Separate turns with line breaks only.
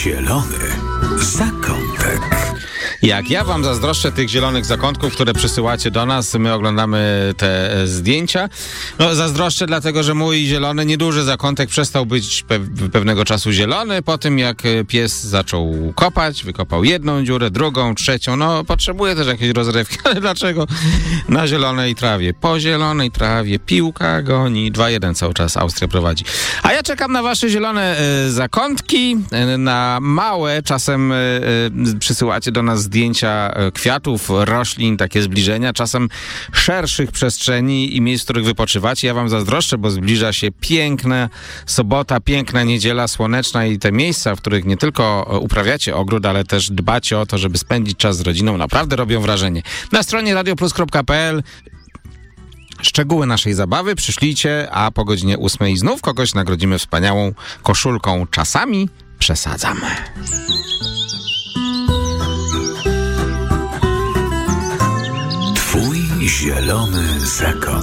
Zielony zakątek.
Jak ja wam zazdroszczę tych zielonych zakątków, które przysyłacie do nas, my oglądamy te zdjęcia. No, zazdroszczę dlatego, że mój zielony, nieduży zakątek przestał być pewnego czasu zielony. Po tym jak pies zaczął kopać, wykopał jedną dziurę, drugą, trzecią. No, potrzebuje też jakiejś rozrywki. Ale dlaczego? Na zielonej trawie, po zielonej trawie, piłka goni. 2-1 cały czas Austria prowadzi. A ja czekam na wasze zielone zakątki, na małe, czasem przysyłacie do nas zdjęcia kwiatów, roślin, takie zbliżenia, czasem szerszych przestrzeni i miejsc, w których wypoczywacie. Ja wam zazdroszczę, bo zbliża się piękna sobota, piękna niedziela słoneczna i te miejsca, w których nie tylko uprawiacie ogród, ale też dbacie o to, żeby spędzić czas z rodziną, naprawdę robią wrażenie. Na stronie radioplus.pl szczegóły naszej zabawy przyszlijcie, a po godzinie 8 znów kogoś nagrodzimy wspaniałą koszulką. Czasami przesadzam.
Twój zielony zakątek.